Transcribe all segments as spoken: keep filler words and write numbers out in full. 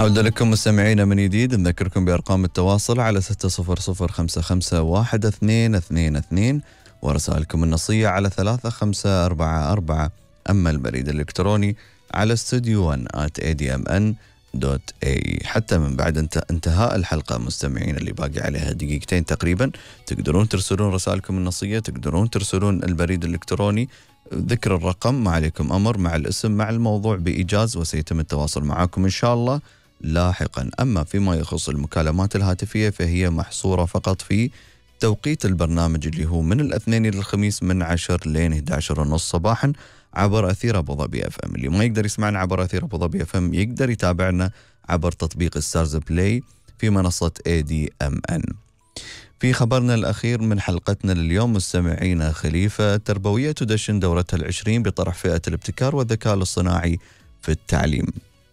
عودة لكم مستمعينا من جديد. نذكركم بأرقام التواصل على ستة صفر صفر خمسة خمسة واحد اثنين اثنين اثنين ورسائلكم النصية على ثلاثة خمسة أربعة أربعة. أما البريد الإلكتروني على استوديو ون آت إيه دي إم إن دوت إيه إي. حتى من بعد انتهاء الحلقة مستمعين اللي باقي عليها دقيقتين تقريبا تقدرون ترسلون رسائلكم النصية، تقدرون ترسلون البريد الإلكتروني. ذكر الرقم ما عليكم أمر، مع الاسم مع الموضوع بإيجاز، وسيتم التواصل معكم إن شاء الله لاحقا. أما فيما يخص المكالمات الهاتفية فهي محصورة فقط في توقيت البرنامج اللي هو من الاثنين إلى الخميس من عشر لين إحدى عشر ونص صباحا عبر أثير أبو ظبي اف ام. اللي ما يقدر يسمعنا عبر أثير أبو ظبي اف ام يقدر يتابعنا عبر تطبيق ستارز بلاي في منصة إيه دي إم إن. في خبرنا الأخير من حلقتنا لليوم مستمعينا، خليفة تربوية تدشن دورتها العشرين بطرح فئة الابتكار والذكاء الاصطناعي في التعليم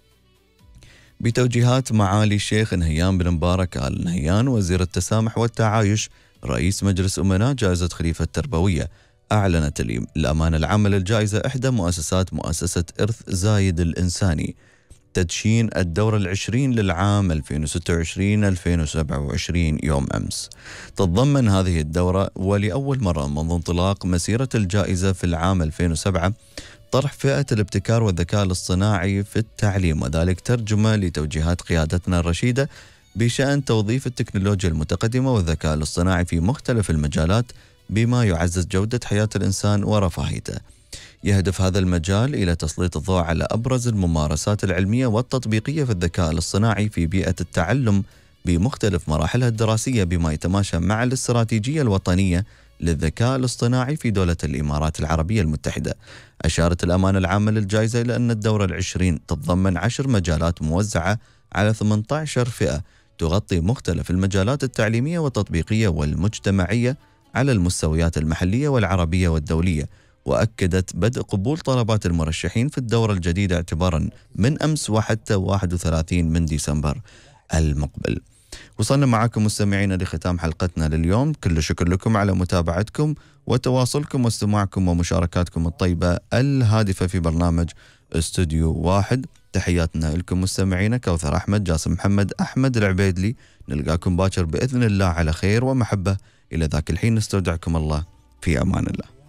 بتوجيهات معالي الشيخ نهيان بن مبارك آل نهيان وزير التسامح والتعايش رئيس مجلس أمناء جائزة خليفة التربوية. أعلنت الأمانة العامة للجائزة إحدى مؤسسات مؤسسة إرث زايد الإنساني تدشين الدورة العشرين للعام ألفين وستة وعشرين ألفين وسبعة وعشرين يوم أمس. تتضمن هذه الدورة ولأول مرة منذ انطلاق مسيرة الجائزة في العام ألفين وسبعة طرح فئة الابتكار والذكاء الاصطناعي في التعليم، وذلك ترجمة لتوجيهات قيادتنا الرشيدة بشأن توظيف التكنولوجيا المتقدمة والذكاء الاصطناعي في مختلف المجالات بما يعزز جودة حياة الإنسان ورفاهيته. يهدف هذا المجال إلى تسليط الضوء على أبرز الممارسات العلمية والتطبيقية في الذكاء الاصطناعي في بيئة التعلم بمختلف مراحلها الدراسية بما يتماشى مع الاستراتيجية الوطنية للذكاء الاصطناعي في دولة الإمارات العربية المتحدة. أشارت الأمانة العامة للجائزة إلى أن الدورة العشرين تتضمن عشر مجالات موزعة على ثمانية عشر فئة تغطي مختلف المجالات التعليمية والتطبيقية والمجتمعية على المستويات المحلية والعربية والدولية. وأكدت بدء قبول طلبات المرشحين في الدورة الجديدة اعتبارا من أمس وحتى واحد وثلاثين من ديسمبر المقبل. وصلنا معكم مستمعينا لختام حلقتنا لليوم. كل شكر لكم على متابعتكم وتواصلكم واستماعكم ومشاركاتكم الطيبة الهادفة في برنامج استوديو واحد. تحياتنا لكم مستمعينا، كوثر أحمد، جاسم محمد، أحمد العبيدلي. نلقاكم باكر بإذن الله على خير ومحبة. إلى ذاك الحين نستودعكم الله في أمان الله.